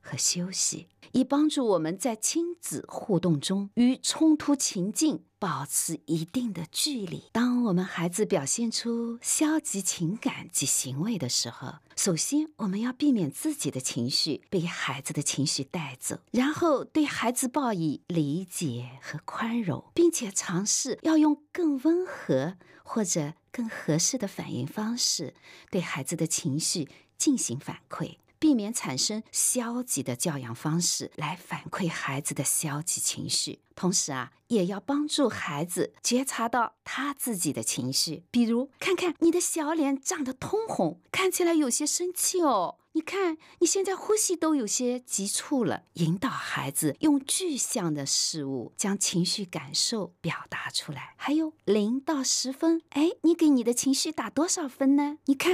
和休息，以帮助我们在亲子互动中与冲突情境保持一定的距离。当我们孩子表现出消极情感及行为的时候，首先我们要避免自己的情绪被孩子的情绪带走，然后对孩子报以理解和宽容，并且尝试要用更温和或者更合适的反应方式对孩子的情绪进行反馈，避免产生消极的教养方式来反馈孩子的消极情绪。同时也要帮助孩子觉察到他自己的情绪，比如看看你的小脸涨得通红，看起来有些生气哦，你看你现在呼吸都有些急促了。引导孩子用具象的事物将情绪感受表达出来。还有0到10分，你给你的情绪打多少分呢？你看